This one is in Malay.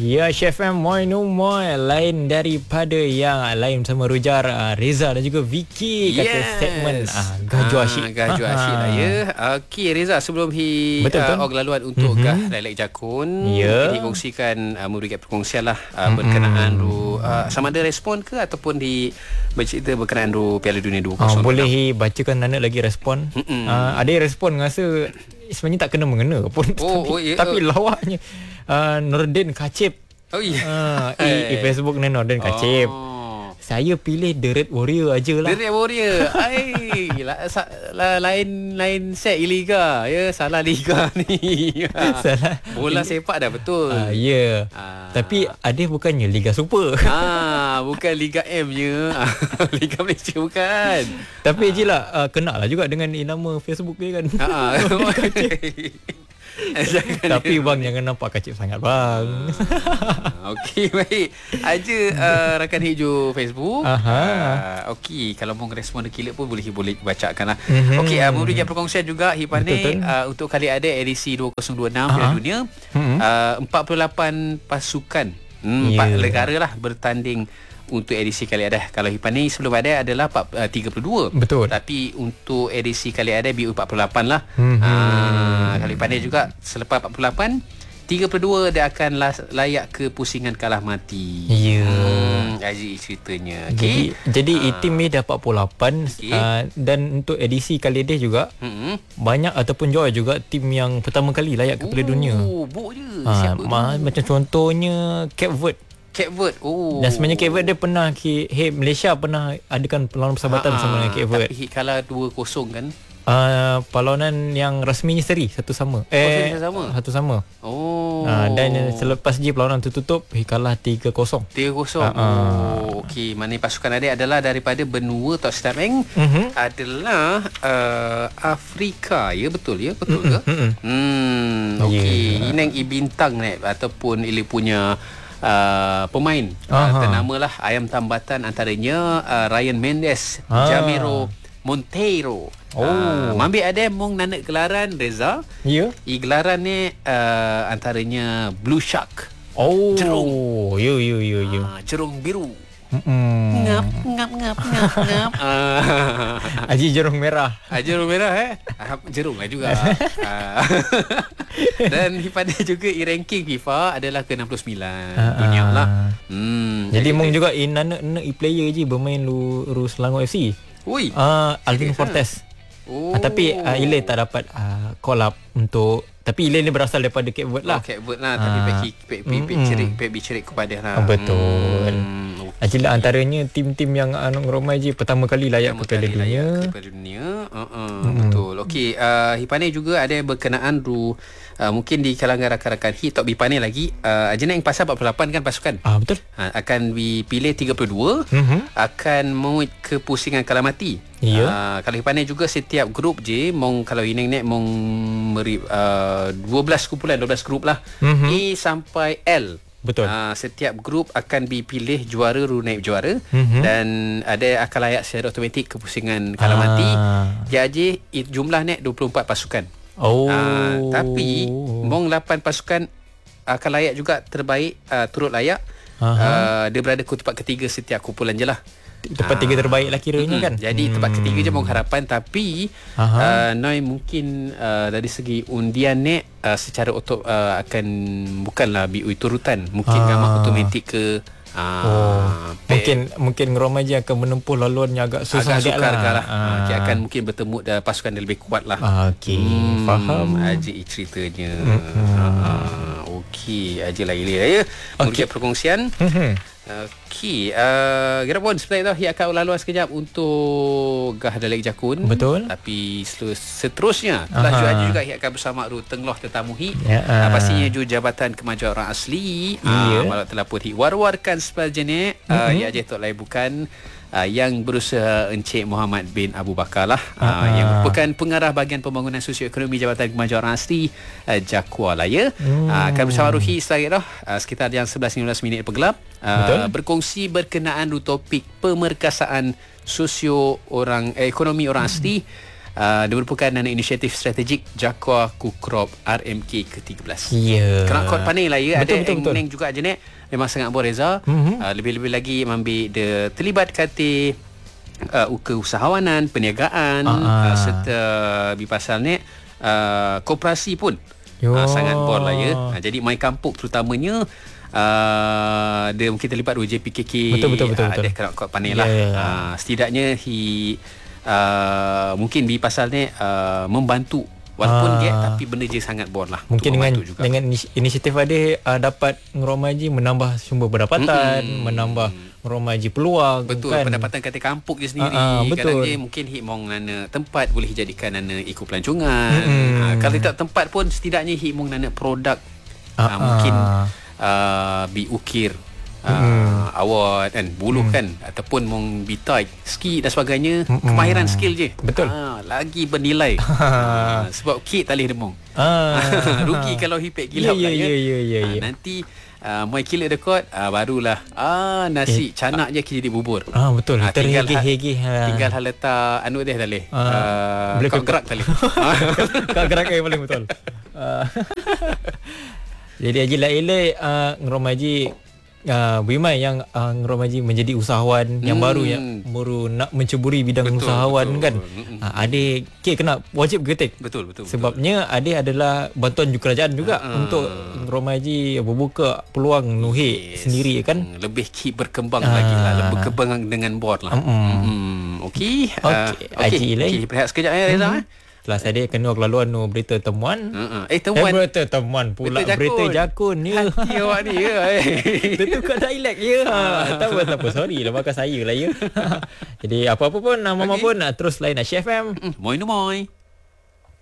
Ya, Chef M Moi no Moi, lain daripada yang lain bersama Rujar, Reza dan juga Vicky kata segmen Gajo Asyik. Gajo Asyik lah ya. Okey Reza, sebelum og laluan untuk Gah Dialek Jakun, mungkin dikongsikan memberikan perkongsian lah berkenaan sama ada respon ke ataupun bercerita berkenaan Piala Dunia 2026. Boleh bacakan Nana lagi respon. Ada yang respon rasa sebenarnya tak kena mengena pun, tapi lawaknya Nordin Kacip. Facebook ni Nordin Kacip. Saya pilih The Red Warrior aja lah. The Red Warrior. Lain set liga. Ya, salah liga ni. Salah. Bola sepak dah betul. Tapi ada bukannya Liga Super. Bukan Liga M je. Liga Malaysia bukan. Tapi je lah kena lah juga dengan nama Facebook dia kan. Tapi bang jangan nampak kacip sangat bang. Okey baik. Aja rakan hijau Facebook. Okey, kalau mau respon dekilat pun boleh bacakan lah. Okey, memberikan perkongsian juga Hipane untuk kali ada edisi 2026 Piala Dunia. 48 pasukan 4 negara lah bertanding untuk edisi kali ada. Kalau Hipani sebelum ada adalah 32. Betul. Tapi untuk edisi kali ada BU 48 lah. Kalau Hipani juga selepas 48, 32 dia akan layak ke pusingan kalah mati. Aji ceritanya. Jadi tim ni dah 48 dan untuk edisi kali ada juga banyak ataupun jauh juga tim yang pertama kali layak ke Piala Dunia. Macam contohnya Cape Verde. Dan sebenarnya Cape Verde dia pernah Malaysia pernah adakan perlawanan persahabatan bersama dengan Cape Verde. Tapi kalah 2-0 kan? Perlawanan yang rasminya seri satu sama. Satu sama. Dan selepas je perlawanan tertutup kalah 3-0. Okey, mana pasukan adik adalah daripada benua Tok Stameng adalah Afrika. Ya betul ke? Okey, ini bintang ataupun ia punya pemain ternamalah ayam tambatan antaranya Ryan Mendes, Jamiro Monteiro. Mambil ada mong nanak gelaran Reza. Gelaran ni antaranya Blue Shark. Jerung. Jerung biru. Ngap. Haji jerung merah. Jerung merah jerung lah juga. Dan pada juga ranking FIFA adalah ke-69 dunia lah. Jadi mong juga nanak player je bermain lu Selangor FC. Alvin Fortes. Tapi Ile tak dapat call up untuk, tapi Ile ni berasal daripada Cape Verde lah. Cape Verde lah. Tapi Pek cerik kepada lah. Betul. Actually antaranya tim-tim yang Romai je pertama kali layak ke Piala Dunia. Betul. Okey, Hipane juga ada berkenaan mungkin di kalangan rakan-rakan Top Hipane lagi Ajana yang pasal 48 kan pasukan. Betul. Akan dipilih 32 akan mau ke pusingan kalah mati. Kalau Hipane juga setiap grup je kalau ini mong 12 grup lah. E sampai L. Betul. Setiap grup akan dipilih juara naib juara dan ada akan layak secara automatik ke pusingan kalah mati. Jadi jumlah 24 pasukan. Tapi mong 8 pasukan akan layak juga terbaik turut layak. Dia berada ke tempat ketiga setiap kumpulan je lah. Tempat tiga terbaik lah kiranya kan. Jadi tempat ketiga je mong harapan. Tapi Noi mungkin dari segi undian secara akan bukanlah BU turutan. Mungkin gamak automatik ke mungkin Ngeromai je akan menempuh laluan yang agak susah lah. Akan mungkin bertemu pasukan yang lebih kuat lah. Faham. Aji ceritanya. Okey, aji lagi ya. Mungkin perkongsian. Okey, kira pun sebenarnya ia akan laluan sekejap untuk Gah Dialek Jakun. Betul. Tapi seterusnya telah juga ia akan bersama Tengloh tetamuhi. Pastinya Jabatan Kemajuan Orang Asli. Malah telah pun war-warkan sebenarnya ia je tak lain bukan yang berusaha Encik Muhammad bin Abu Bakar lah, yang merupakan pengarah bahagian pembangunan sosioekonomi Jabatan Kemajuan Orang Asli Jakwa lah ya. Akan bersama Ruhi sekitar jam 11-15 minit pergelap berkongsi berkenaan topik pemerkasaan ekonomi orang asli Dia merupakan inisiatif strategik Jakua Kukrop RMK ke-13. Kena kot pandai lah ya. Ada Eng juga jenek. Memang sangat buat Reza. Lebih-lebih lagi ambil dia terlibat kata keusahawanan, perniagaan, serta pasal ni koperasi pun sangat bor lah ya. Jadi My Kampung terutamanya dia mungkin terlibat JPKK. Betul. Dia kena kot pandai lah. Setidaknya mungkin di pasal ni membantu walaupun gap tapi benda je sangat bor lah. Mungkin dengan inisiatif ada dapat ngeromaji menambah sumber pendapatan, menambah ngeromaji peluang. Betul kan? Pendapatan kata kampung je sendiri. Kadang je mungkin hikmong nana tempat boleh dijadikan nana ikut pelancongan. Kalau tak tempat pun setidaknya hikmong nana produk mungkin biukir awat kan, buluh kan, ataupun mong bitai, ski dan sebagainya. Kemahiran skill je. Betul. Lagi bernilai. Sebab kit talih demong. Rugi kalau hipek gila lah ya. Nanti Moi kila dekot barulah nasi canak je jadi bubur. Betul. Tinggal hal letak anu dia talih. Kau gerak talih. Kau gerak yang paling betul. Jadi Haji Lailai ngeromaji Wimai yang ngeromaji menjadi usahawan yang baru, yang baru nak menceburi bidang usahawan kan. Adik kena wajib getik. Betul. Sebabnya adik adalah bantuan kerajaan juga untuk ngeromaji membuka peluang nuhik sendiri kan. Lebih berkembang lagi lah, lebih berkembang dengan board lah. Okey. Haji Lailai. Berehat sekejap ya Reza. Setelah saya kena kelaluan berita temuan. Berita temuan pula. Berita jakun ya. Hati awak ni ya. Itu kat dialek ya. Tak apa. Sorry lah, makan saya lah ya. Jadi apa-apa pun, mama pun terus lain Asyik FM. Moi.